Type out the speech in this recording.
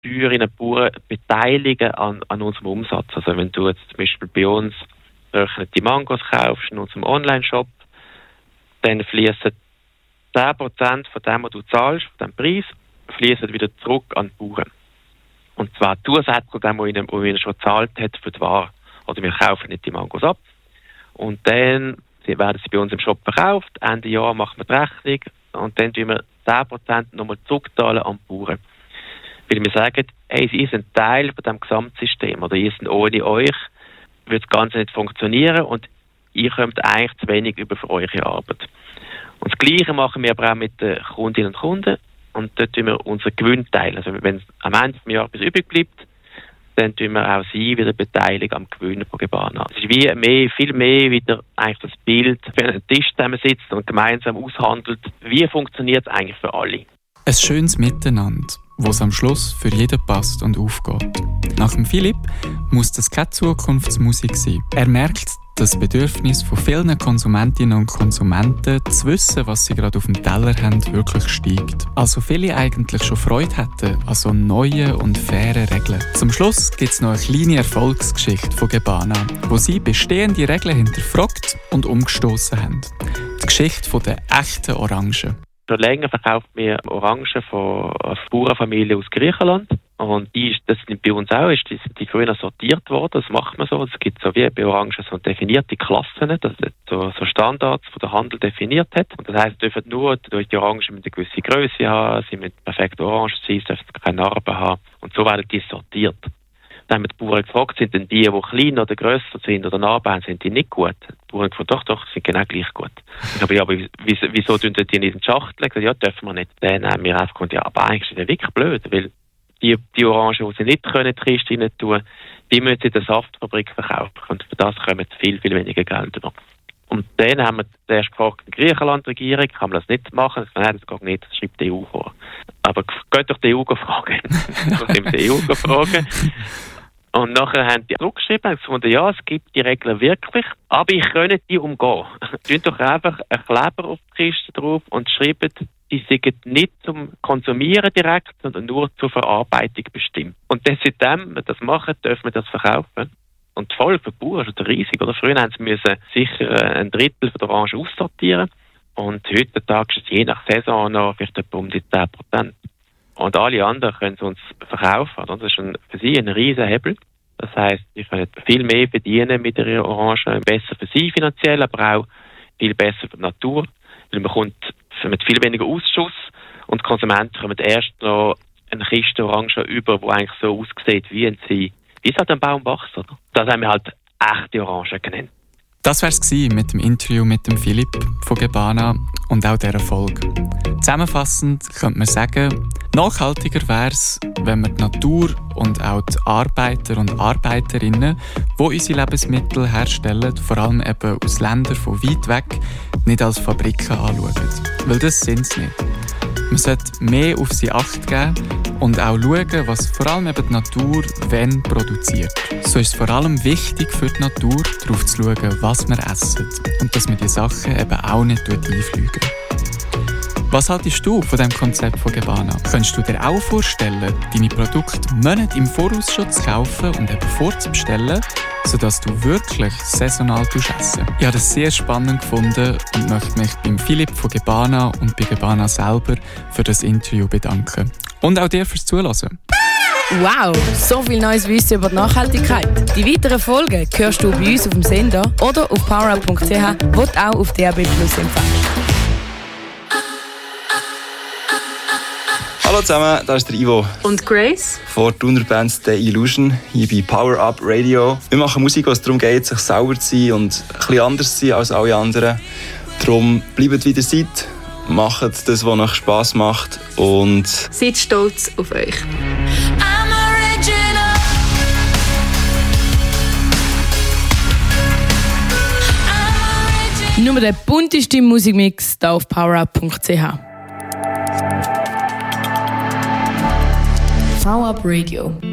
Bäuerinnen und Bauern beteiligen an unserem Umsatz. Also wenn du jetzt zum Beispiel bei uns getrocknete Mangos kaufst in unserem Online-Shop, dann fließen 10% von dem, was du zahlst, von dem Preis, fließen wieder zurück an die Bauern. Und zwar zusätzlich zu dem, was ihnen schon gezahlt hat für die Ware. Oder wir kaufen nicht die Mangos ab. Und dann werden sie bei uns im Shop verkauft. Ende Jahr machen wir die Rechnung. Und dann tun wir 10% nochmal zurückzahlen an die Bauern. Weil wir sagen, hey, sie sind Teil von diesem Gesamtsystem. Oder ihr sind ohne euch, würde das Ganze nicht funktionieren. Und ihr kommt eigentlich zu wenig über für eure Arbeit. Und das Gleiche machen wir aber auch mit den Kundinnen und Kunden. Und dort tun wir unseren Gewinn teilen. Also wenn am Ende des Jahres etwas übrig bleibt, dann tun wir auch sie wieder beteiligen am Gewinn von Gebana. Es ist viel mehr wieder eigentlich das Bild, wenn ein Tisch zusammensitzt und gemeinsam aushandelt, wie funktioniert es eigentlich für alle. Ein schönes Miteinander, wo es am Schluss für jeden passt und aufgeht. Nach dem Philipp muss das keine Zukunftsmusik sein. Er merkt das Bedürfnis von vielen Konsumentinnen und Konsumenten zu wissen, was sie gerade auf dem Teller haben, wirklich steigt. Also viele eigentlich schon Freude hätten an so neuen und fairen Regeln. Zum Schluss gibt es noch eine kleine Erfolgsgeschichte von Gebana, wo sie bestehende Regeln hinterfragt und umgestoßen haben. Die Geschichte der echten Orangen. Schon länger verkauft mir Orangen von einer Bauernfamilie aus Griechenland. Und das sind bei uns auch, die sind die früher sortiert worden, das macht man so. Es gibt so wie bei Orangen so definierte Klassen, das sind so Standards, die der Handel definiert hat. Und das heisst, dürfen nur die Orangen mit einer gewissen Größe haben, sie mit perfekter Orange sein, dürfen keine Narben haben. Und so werden die sortiert. Dann haben wir die Bauern gefragt, sind denn die kleiner oder grösser sind oder Narben haben, sind die nicht gut? Die Bauern haben gefragt, doch, sind genau gleich gut. Aber wieso tun die nicht in den Schachtel? Ich gesagt, ja, dürfen wir nicht. Dann haben wir einfach gesagt, ja, aber eigentlich ist das wirklich blöd, weil die Orangen, die sie nicht können, die Kiste rein tun, die müssen sie in der Saftfabrik verkaufen. Und für das kommen viel, viel weniger Geld über. Und dann haben wir zuerst gefragt, die Griechenland-Regierung, kann man das nicht machen? Nein, das geht nicht, das schreibt die EU vor. Aber geht doch die EU fragen. Und die EU fragen. Und nachher haben die zurückgeschrieben und gesagt, ja, es gibt die Regeln wirklich, aber ich kann die umgehen. Tun doch einfach einen Kleber auf die Kiste drauf und schreiben, die sind nicht zum Konsumieren direkt, sondern nur zur Verarbeitung bestimmt. Und dann, seitdem wir das machen, dürfen wir das verkaufen. Und die Folge für die Bauern ist riesig. Oder? Früher müssen sie sicher ein Drittel von der Orange aussortieren. Und heutzutage ist es je nach Saison noch vielleicht etwa um die 10%. Und alle anderen können sie uns verkaufen. Das ist für sie ein riesen Hebel. Das heisst, sie können viel mehr verdienen mit ihrer Orange. Besser für sie finanziell, aber auch viel besser für die Natur. Weil man kommt mit viel weniger Ausschuss und die Konsumenten kommen erst noch eine Kiste Orange über, die eigentlich so aussieht wie ein Sie. Wie es halt ein Baum wächst, oder? Das haben wir halt echte Orangen genannt. Das wär's gewesen mit dem Interview mit dem Philipp von Gebana und auch dieser Folge. Zusammenfassend könnte man sagen, nachhaltiger wäre es, wenn wir die Natur und auch die Arbeiter und Arbeiterinnen, die unsere Lebensmittel herstellen, vor allem eben aus Ländern von weit weg, nicht als Fabriken anschauen. Weil das sind sie nicht. Man sollte mehr auf sie Acht geben und auch schauen, was vor allem eben die Natur wann produziert. So ist es vor allem wichtig für die Natur, darauf zu schauen, was wir essen und dass man die Sachen eben auch nicht einfliegen. Was haltest du von diesem Konzept von Gebana? Könntest du dir auch vorstellen, deine Produkte Monate im Voraus schon zu kaufen und eben vorzubestellen, sodass du wirklich saisonal essen? Ich habe das sehr spannend gefunden und möchte mich beim Philipp von Gebana und bei Gebana selber für das Interview bedanken. Und auch dir fürs Zuhören. Wow, so viel neues Wissen über die Nachhaltigkeit. Die weiteren Folgen hörst du bei uns auf dem Sender oder auf powerup.ch, wo du auch auf DAB+ empfängst. Hallo zusammen, das ist der Ivo. Und Grace? Von der Band The Illusion, hier bei Power Up Radio. Wir machen Musik, wo es darum geht, sich selber zu sein und ein bisschen anders zu sein als alle anderen. Darum bleibt wie ihr seid, macht das, was euch Spass macht und seid stolz auf euch. Nur der bunteste Musikmix hier auf powerup.ch. Power Up Radio.